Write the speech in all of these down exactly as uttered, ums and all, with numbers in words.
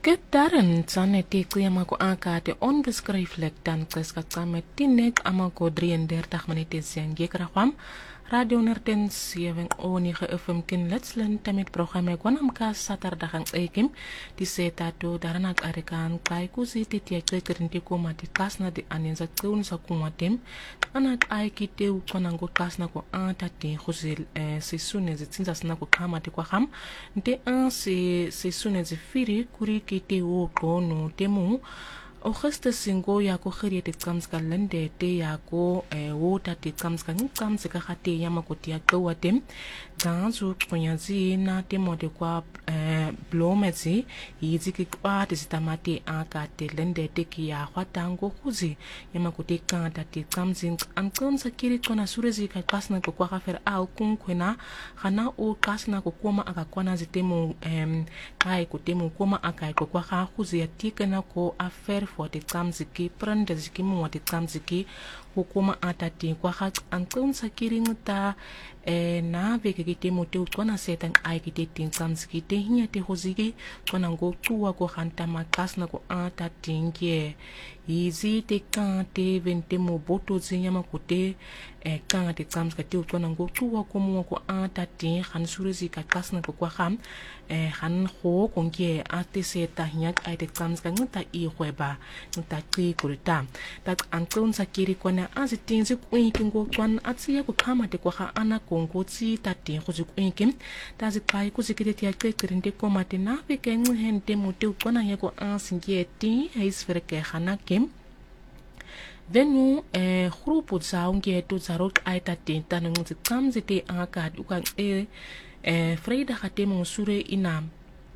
Ketaren tsane te kliama ko akate onbeskryflik dan kleska met tinek amako drieëndertig minute zijn gekrahwam Radio Nerten zeven o negen F M kin letslen tamet programma kwanam ka saterdag ang ekim di setato daranak arekan kai kusi te tia kekerinti koma di kasna di anenza tun sa kumatem anak ai kiteu kwanango kasna ko atati kusi sesune zitsinza sna ko kama di kwa ham de an se sesune zifiri kuri kiteu kono temu Augustus singo ya ko khiri te kams ka lende te ya ko wota te kams ka kams ka khate ya makoti ya ko watem ganzu konyazi na te mode kwa blomezi yizi ki kwa te sitamati aka te lende te ki ya khwatango khuzi ya makoti ka ta te kams an kams kiri kona surezi ka kasna ko kwa khafer au kun kwena khana o kasna ko koma aka kwana zitemu kai ko temu koma aka ko kwa khuzi ya tikana ko afer for the kamziki prende ziki mo the kamziki hukuma atati kwa hat ankun sakiring ta e na veke kite mote ukona setan ai kite tin kamziki te hinya te hoziki kona ngo tuwa ko hanta makas na ko atati ngie izi te kan te vente mo boto zinyama kote e kan te kamzika te ukona ngo tuwa ko mo ko atati han surezi ka kasna ko kwa ham e han ho kongie ate seta hinya ai te kamzika ngata i hweba ngata ki kurita dat ankun sakiri kona azitinzi kuinkingo kwan atsiya ko kama te kwa ana kongo tsi tati khuzi kuinkim tazi kai kuzikite tia kekirinde ko matena veke ngihente mote kona yako ansingeti hais verke hanakim venu eh grupo zaunge to zarok aita tenta nungzi kamzite akad ukan e eh freida khatemo sure inam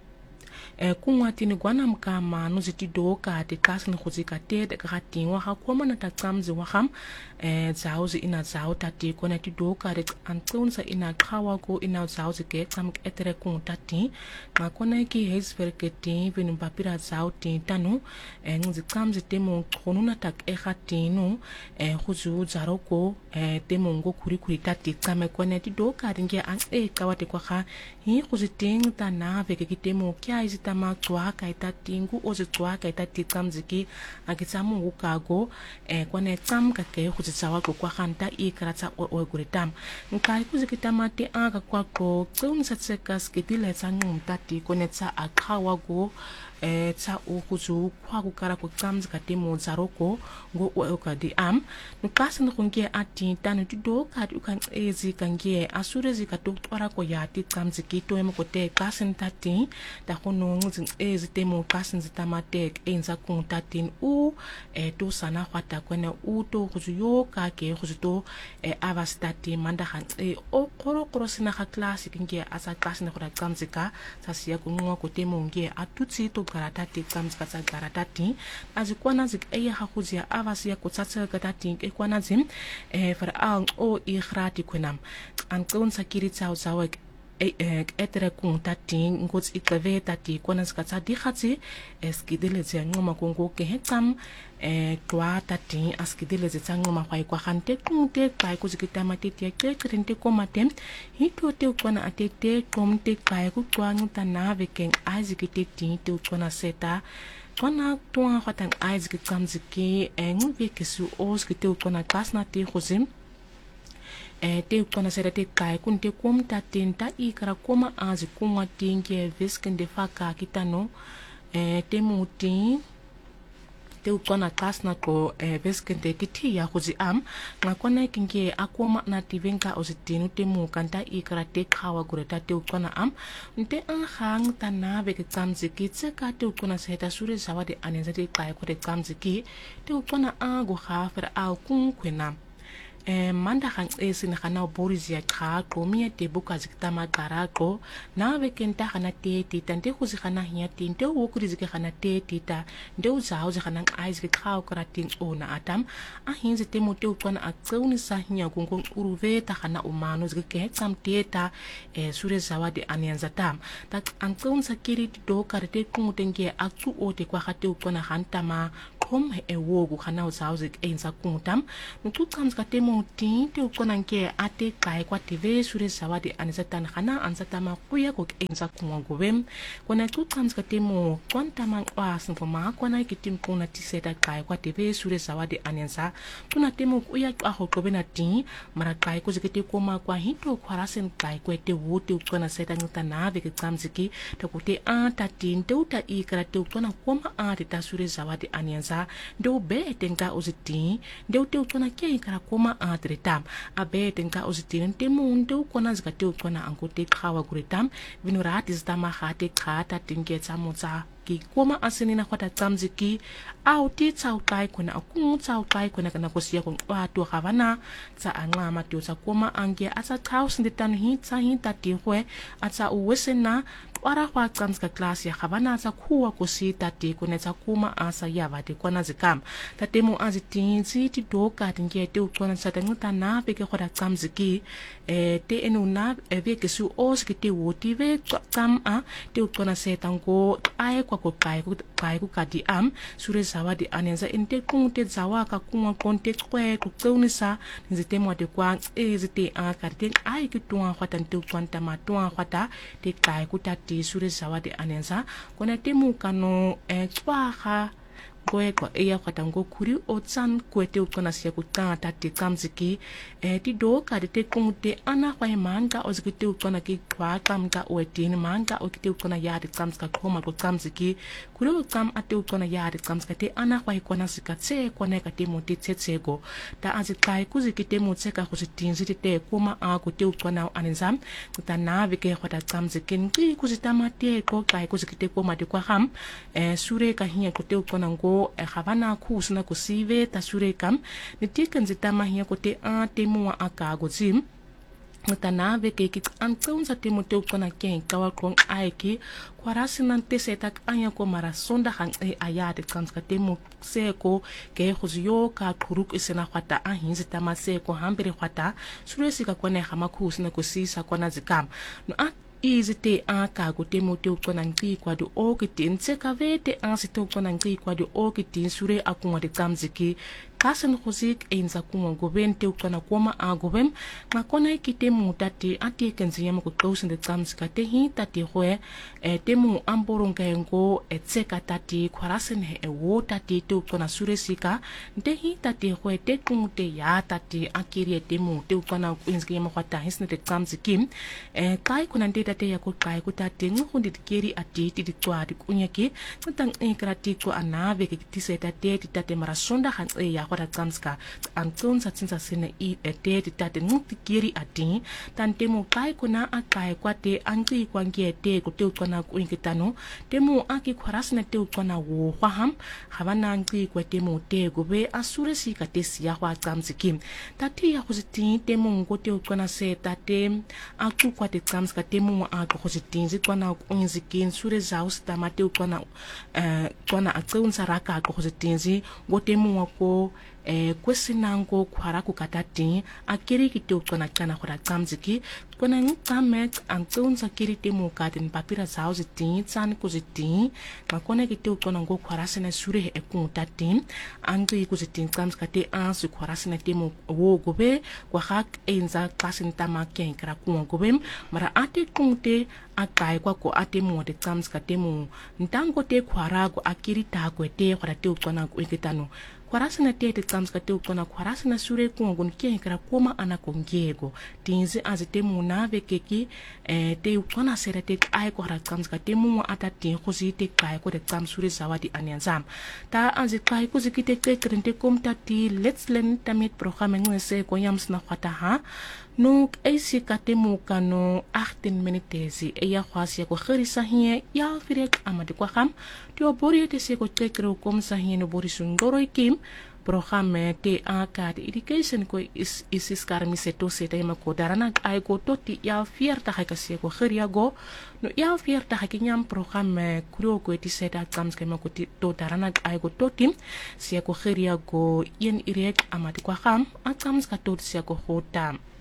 e kunwa tini gwana mkama no ziti doka te kasni khuzika te de gati wa ha koma na ta tsamzi wa ham e zauzi ina zau tati kona ti doka de antsunsa ina khawa ko ina zauzi ke tsam etere kun tati ma kona ki hes verketi vinu papira zau ti tanu e ngi tsamzi te mo khonu na tak e khati no e khuzu zaroko e te mo ngo kuri kuri tati tsame kona ti doka ringe an e kawate kwa kha hi khuziting ta na veke kitemo kya izi tama twa kaita tingu oze twa kaita tikamziki akitsamu ukago e kwane tsam ka ke khutsawa ko kwa khanta i karatsa o guritam nkai kuzikitama te aka kwa ko tsunsa tsekas kitile tsangum tati kone tsa akhawa go e tsa o kuzu kwa ku kara ko tsamzika te mo zaroko go o ka di am nkasa no kunge ati tanu ti do ka u kan ezi kange asure zika to twara ko ya ti tsamziki to emo ko te kasen tati ta kono nguzin ezi temo kasin zitamatek enza kuntatin u e to sana khwata kwena u to kuzuyo ka ke kuzuto e avastati mandahan e o koro koro sina kha classic nge asa kasin khura kamzika sasiya kunwa ko temo nge atutsi to garatati kamzika sa garatati azikwana zik eya khuzia avasiya kutsatsa gatati e kwana zim e far a o i khrati kwenam an kun sakiri tsau zawek etere kun tati ngots ikleve tati kona skatsa di khatsi eskidile tse ngoma kongo ke hetam e kwa tati askidile tse ngoma khwai kwa khante kunte kai kuzikita matiti ya kekrinte komatem hito te kona atete komte kai ku kwang tana veken azikite ti te kona seta kona tuwa khatan azikit kamziki engwe kesu oskite kona kasna ti khuzim e te kona sera te kai kun te kom ta tenta i kara koma azi kunwa tinge visken de faka kitano e te muti te kona kasna ko e visken de kiti ya khuzi am nga kona kinge akoma na tivenka ozitinu te mu kanta i kara te khawa gureta te kona am nte an hang tana be ke kamziki tse ka te kona seta sure zawade anenza te kai ko te kamziki te kona a go khafer au kun kwena e manda khang esin khana borizia kha komia te buka ziktama garako na vekenta khana te ti tante khuzi khana hiya tinte wo kuri zike khana te tita nde uzao ze khana eyes ke kha okra tin ona atam a hinze te mote ukona akuni sa hiya gungon uruve ta khana umano zike ke tsam teta e sure zawade anyanza tam tak ankun sakiri do karte kumutenge aktu ote kwa khate ukona hantama kom e wogu kana uzauzik einza kuntam nututsams ka temo tin te ukona nke ate kai kwa tv sure zawadi anizatan kana ansatama kuya ko einza kunwangowem kona tutsams ka temo kwanta mangwas ngoma kwana kitim kuna tiseta kai kwa tv sure zawadi anenza tuna temo kuya kwa hokobena tin mara kai ko zikete koma kwa hito kwarasen kai ko te wote ukona seta ngutana veke tsamziki takote anta tin te uta ikara te ukona koma ate tasure zawadi anenza ndo be tenga uzitin ndo te ukona kia ikara koma ate retam abe tenga uzitin te mundo ukona zikate ukona ankote kawa guretam vinurati zitama khate khata tinge tsamotsa ki koma asinina kwata tsamziki au ti tsau kai kuna akung tsau kai kuna kana kosia ko watu khavana tsa anqama tyo tsa koma ange asa khau sinditan hi tsa hi tatihwe atsa uwesena para kwa tsamska class ya khavana tsa khuwa kosi tati kuna tsa kuma asa yava de kona zikam tatemo azitinzi ti doka tinge te ukona tsata nguta na peke kwata tsamziki eh te enuna veke su oski te woti ve tsam a te ukona setango ai kwa ko kai ku kai ku kadi am sure zawadi anenza inte kunte zawaka kunwa konte kwe ku tsaunisa nzitemo de kwa ezite a karte ai ku tuwa kwata nte kwanta ma tuwa kwata te kai ku tati sure zawadi anenza kona temu kano e twaha goe kwa eya kwata ngo kuri otsan kwete ukona sia kutata te kamziki e ti doka de te kunte ana kwa manga ozikite ukona ki kwa kamka wetin manga okite ukona ya de kamska koma ko kamziki kuri ukam ate ukona ya de kamska te ana kwa ikona sikatse kona ka te mote tsetsego ta azikai kuzikite motseka kuzitinzi te koma a ko te ukona anenzam kutana vike kwata kamziki ngi kuzitama te ko kai kuzikite koma de kwa ham e sure ka hiya ko te ukona ngo e khavana khusna kusive tasure kam nitikan zitama hiya kote a temu akago zim mutana veke ki antaunza temu te ukona ken kawa kong aiki kwarasi nante setak anya ko marasonda hang e ayade kanska temu seko ke khuzyo ka khuruk isena khata a hinzi tama seko hambere khata suresi ka kone khama khusna kusisa kona zikam no a izite aka ko temu te ukona ngi kwa do okitin tseka vete ansite ukona ngi kwa do okitin sure akunwa de kamziki kasen khuzik einza kunwa goben te ukona koma a goben ngakona ikite mutati ati kenzi yama ko kausen de kamzika te hi tati hoe e temu amboronga ngo etseka tati khwarasen he e wo tati te ukona sure sika nte hi tati hoe te kunte ya tati akiri temu te ukona inzi yama khwata hisne de kamziki e kai kuna nte tate ya ko kai ko tate ngundi dikeri ati ti ditwadi kunyaki tang ikrati ko anave ke tiseta te ti tate marasonda han e ya kwata kamska antun sa tsinsa sene i ete ti tate nguti keri ati tante mo kai ko na akai kwate angi kwangi ete ko te ukona ku inkitano temu aki khwarasna te ukona wo khwaham khabana angi ko temu te go be asure si ka te sia kwa kamsiki tati ya khuziti temu ngote ukona se tate aku kwate kamska temu a ko khositinzi kwana unzikin sure zaus tamate ukwana eh kwana atseunsa raka ko khositinzi ngotemu wako eh kwesinango khwara ku katati akiri kite ukwana kana khora tsamziki kwana ngtamet antseunsa kiri temu katin papira zaus tin tsan kuzitin ngakona kite ukwana ngo khwara sene sure e kuntatin angi kuzitin tsamskate ansu khwara sene temu wo gobe kwa hak enza klasin tamaken kra ku ngobem mara ate kunte akai kwa ko ate mo de tsamska temu ntango te khwarago akiri ta ko te khwara te ukwana ku ikitano kwarasina te te tsamska te ukwana kwarasina sure ku ngon ke kra koma ana kongego tinzi azitemu na vekeki eh te ukwana sera te ai ko khara tsamska temu ata te khozi te kai ko de tsamsure zawadi anyanzam ta azikai ku zikite te krente komta ti let's learn tamit programme ngese ko yamsna khata ha no eisi katemu kano achttien minutesi e ya khwasi ko khrisa hie ya firek amade kwa kham tio bori te se ko tekro kom sa hie no bori sundoro ikim programme te akad education ko is is karmi se to se te mako darana ai ko toti ya fierta ha kasi ko khria go no ya fierta ha kinyam programme kuro ko ti se ta kams ke mako to darana ai ko toti se ko khria go yen irek amade kwa kham akams ka to se ko hota